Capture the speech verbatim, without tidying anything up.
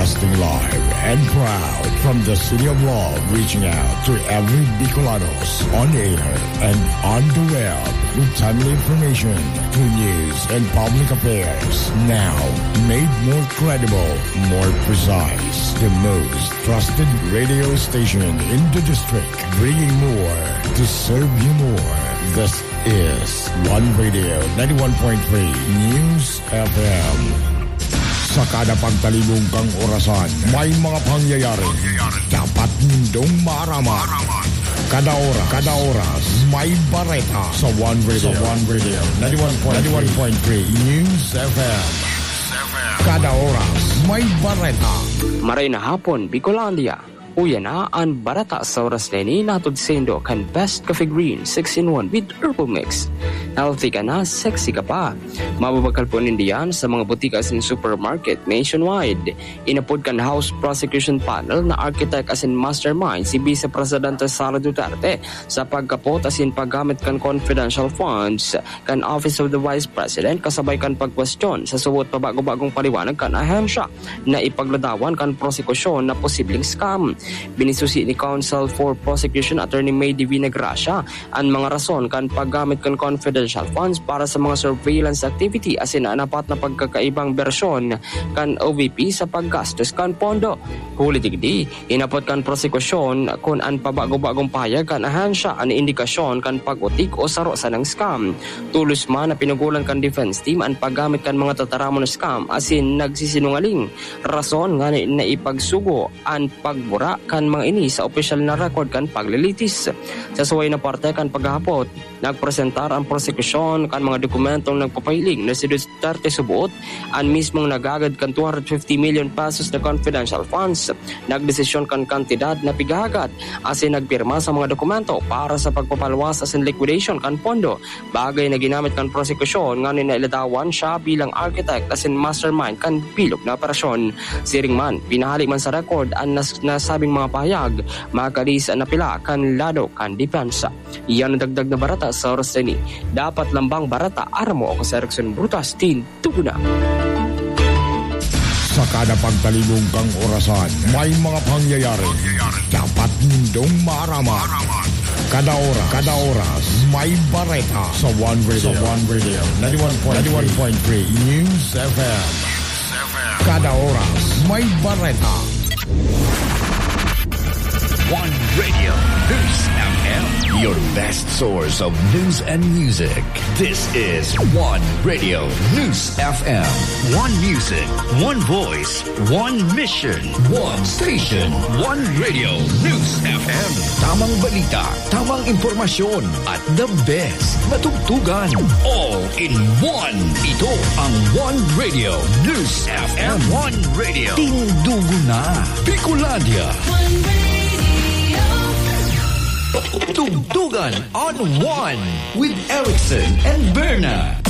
Broadcasting live and proud from the City of Love, reaching out to every Bicolanos on air and on the web with timely information, true news, and public affairs. Now, made more credible, more precise, the most trusted radio station in the district, bringing more to serve you more. This is One Radio ninety-one point three News F M. Sa kada pagtalibong kang orasan, may mga pangyayari dapat nindong maaraman. Kada oras, kada oras, may bareta sa One Radio, sa One Radio ninety-one point three News F M. Kada oras, may bareta. Maray na hapon, Bicolandia. Uya na ang barata sa oras na ini natod sendo kan Best Coffee Green six in one with Herbal Mix. Healthy ka na, sexy ka pa. Mababakal po nindiyan sa mga butika sin supermarket nationwide. Inapod kan House Prosecution Panel na architect as in mastermind si Vice Presidente Sara Duterte sa pagkapot as in paggamit kan confidential funds kan Office of the Vice President kasabay kan pagkwestiyon sa suwot pa bago-bagong paliwanag kan ahensya na ipagladawan kan prosekusyon na posibleng scam. Binisusi ni Counsel for Prosecution Attorney May Divina Gracia ang mga rason kan paggamit kan confidential funds para sa mga surveillance activity as in anapat na pagkakaibang bersyon kan O V P sa paggastos kan pondo. Huli digdi, inapot kan prosekusyon kung ang pabago-bagong payag kan ahensya ang indikasyon kan pag-utik o saro sa ng scam. Tulos man na pinugulan kan defense team ang paggamit kan mga tataramon na scam as in nagsisinungaling. Rason nga na ipagsugo ang pagbura kan mga ini sa opisyal na record kan paglilitis. Sa suway na parte kan paghapot, nagpresentar ang prosekusyon kan mga dokumentong nagpapahiling na si Duterte subuot ang mismong nagagad kan two hundred fifty million pesos na confidential funds. Nagdesisyon kan kantidad na pigagad asin nagpirma sa mga dokumento para sa pagpapalwas asin liquidation kan pondo. Bagay na ginamit kan prosekusyon nga niladawan siya bilang architect asin mastermind kan bilog na operasyon. Siring man, pinahalik man sa record ang nas- nasabing mga pahayag, makalis na pila kan lado kan depensa. Iyan ang dagdag na barata sa oras ni. Dapat lambang barata aramo ako sa Erickson Brutas tin tuguna. Sa kada pagtalibong kang orasan, may mga pangyayari dapat nindong maaraman. Kada oras, kada oras, may bareta sa One Radio, sa One Radio ninety-one point three News F M. Kada oras, may bareta. One Radio News F M, your best source of news and music. This is One Radio News F M. One music, one voice, one mission, one station, One Radio News F M. Tamang balita, tamang impormasyon, at the best na tugtugan. All in one. Ito ang One Radio News F M. One Radio. Tindugo na. Bicolandia. One Radio. Tugtugan on One with Erickson and Berna.